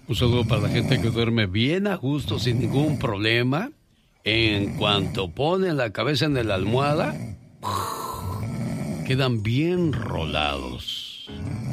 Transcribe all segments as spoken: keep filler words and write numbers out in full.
Un saludo para la gente que duerme bien a gusto, sin ningún problema. En cuanto ponen la cabeza en la almohada, quedan bien rolados.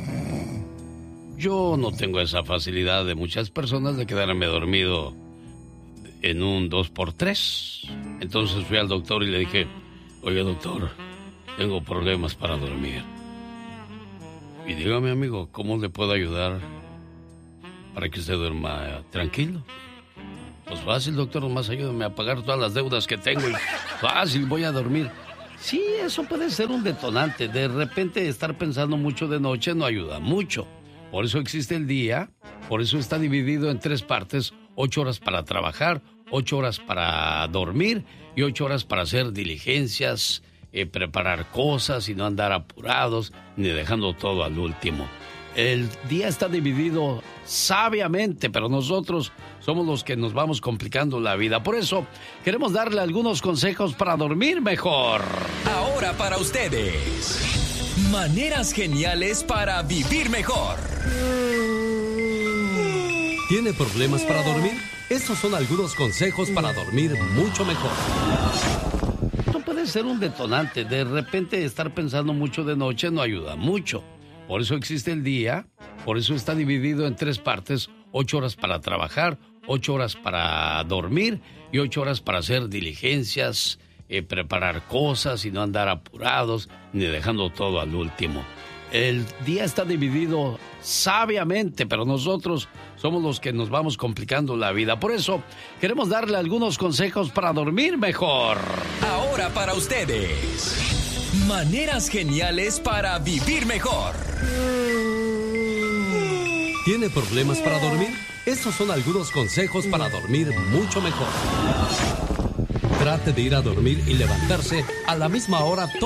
Yo no tengo esa facilidad de muchas personas de quedarme dormido en un dos por tres. Entonces fui al doctor y le dije, oye doctor, tengo problemas para dormir. Y dígame amigo, ¿cómo le puedo ayudar para que usted duerma tranquilo? Pues fácil doctor, nomás ayúdame a pagar todas las deudas que tengo y fácil, voy a dormir. Sí, eso puede ser un detonante. De repente estar pensando mucho de noche no ayuda mucho. Por eso existe el día, por eso está dividido en tres partes, ocho horas para trabajar, ocho horas para dormir y ocho horas para hacer diligencias, eh, preparar cosas y no andar apurados ni dejando todo al último. El día está dividido sabiamente, pero nosotros somos los que nos vamos complicando la vida. Por eso queremos darle algunos consejos para dormir mejor. Ahora para ustedes, maneras geniales para vivir mejor. ¿Tiene problemas para dormir? Estos son algunos consejos para dormir mucho mejor. Esto puede ser un detonante. De repente estar pensando mucho de noche no ayuda mucho. Por eso existe el día, por eso está dividido en tres partes, ocho horas para trabajar, ocho horas para dormir y ocho horas para hacer diligencias, eh, preparar cosas y no andar apurados ni dejando todo al último. El día está dividido sabiamente, pero nosotros somos los que nos vamos complicando la vida. Por eso queremos darle algunos consejos para dormir mejor. Ahora para ustedes, maneras geniales para vivir mejor. ¿Tiene problemas para dormir? Estos son algunos consejos para dormir mucho mejor. Trate de ir a dormir y levantarse a la misma hora